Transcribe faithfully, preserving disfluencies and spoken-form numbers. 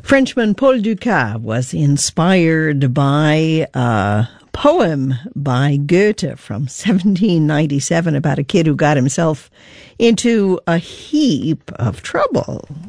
Frenchman Paul Dukas was inspired by a poem by Goethe from seventeen ninety-seven about a kid who got himself into a heap of trouble.